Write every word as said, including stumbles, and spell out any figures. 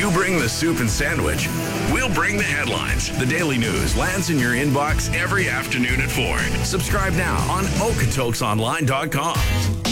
You bring the soup and sandwich. We'll bring the headlines. The Daily News lands in your inbox every afternoon at four. Subscribe now on okotoksonline dot com.